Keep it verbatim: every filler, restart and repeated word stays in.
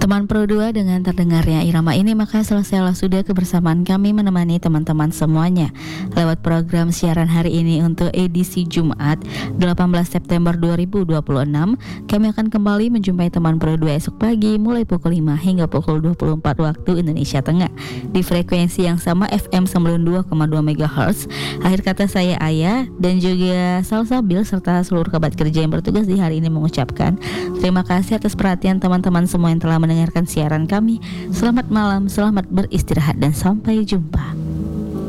Teman Pro dua dengan terdengarnya irama ini, maka selesailah sudah kebersamaan kami menemani teman-teman semuanya lewat program siaran hari ini untuk edisi Jumat delapan belas September dua ribu dua puluh enam. Kami akan kembali menjumpai teman Pro dua esok pagi mulai pukul lima hingga pukul dua puluh empat waktu Indonesia Tengah di frekuensi yang sama F M sembilan puluh dua koma dua megahertz. Akhir kata saya Ayah dan juga Salsabil serta seluruh kerabat kerja yang bertugas di hari ini mengucapkan terima kasih atas perhatian teman-teman semua yang telah mendengarkan siaran kami. Selamat malam, selamat beristirahat dan sampai jumpa.